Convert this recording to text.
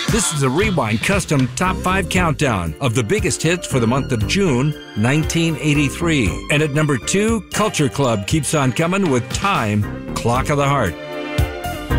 This is a Rewind Custom Top 5 Countdown of the biggest hits for the month of June 1983. And at number 2, Culture Club keeps on coming with Time, Clock of the Heart.